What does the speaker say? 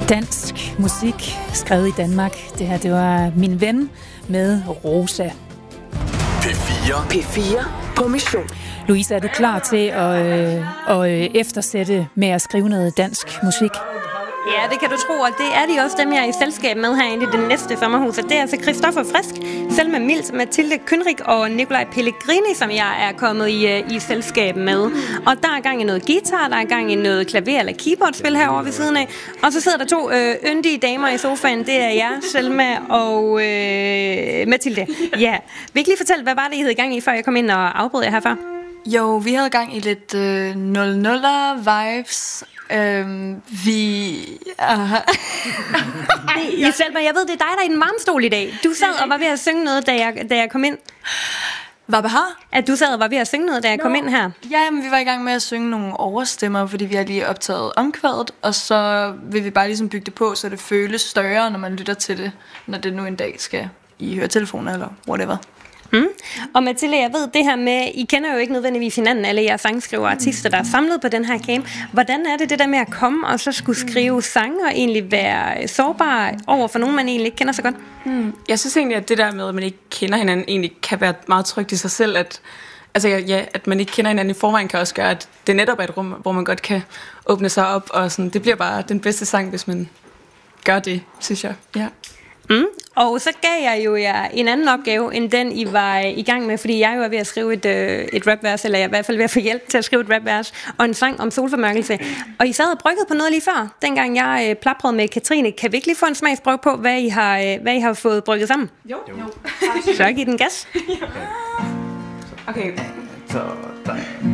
Dansk musik, skrevet i Danmark. Det her, det var Min Ven med Rosa. P4 på mission. Louise, er du klar til at eftersætte med at skrive noget dansk musik? Ja, det kan du tro, og det er de også dem, jeg er i selskab med herinde i det næste sommerhus. Det er altså Christoffer Frisk, Selma Mills, Mathilde Kynrig og Nikolaj Pellegrini, som jeg er kommet i selskab med. Og der er gang i noget guitar, der er gang i noget klaver- eller keyboardspil herovre ved siden af. Og så sidder der to yndige damer i sofaen. Det er jeg, Selma og Mathilde. Ja. Vil ikke lige fortælle, hvad var det, I havde gang i, før jeg kom ind og afbrød jer herfra? Jo, vi havde gang i lidt 00'er vibes. Selma, jeg ved, det er dig, der er i den varme stol i dag. Du sad og var ved at synge noget, da jeg kom ind. Hvad behar? At du sad og var ved at synge noget, da jeg kom ind her. Ja, men vi var i gang med at synge nogle overstemmer, fordi vi har lige optaget omkvædet, og så vil vi bare ligesom bygge det på, så det føles større, når man lytter til det, når det nu en dag skal i høretelefoner eller whatever. Og Mathilde, jeg ved det her med, I kender jo ikke nødvendigvis hinanden, alle jeres sangskriver artister, der er samlet på den her camp. Hvordan er det der med at komme og så skulle skrive sange og egentlig være sårbar over for nogen, man egentlig ikke kender så godt? Jeg synes egentlig, at det der med, at man ikke kender hinanden, egentlig kan være meget trygt i sig selv. At man ikke kender hinanden i forvejen, kan også gøre, at det netop er et rum, hvor man godt kan åbne sig op. Og sådan, det bliver bare den bedste sang, hvis man gør det, synes jeg. Ja. Og så gav jeg jo jer en anden opgave, end den I var i gang med, fordi jeg jo er ved at skrive et rapvers, eller jeg er i hvert fald ved at få hjælp til at skrive et rapvers, og en sang om solformørkelse. Og I sad og bryggede på noget lige før, dengang jeg plaprede med Katrine. Kan vi ikke lige få en smagsprøve på, hvad I har fået brygget sammen? Jo. Så giv den gas. Okay. Så der.